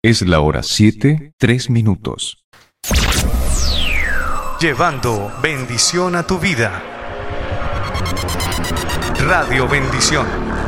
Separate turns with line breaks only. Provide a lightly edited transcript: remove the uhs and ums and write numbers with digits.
Es la hora 7:03.
Llevando bendición a tu vida. Radio Bendición.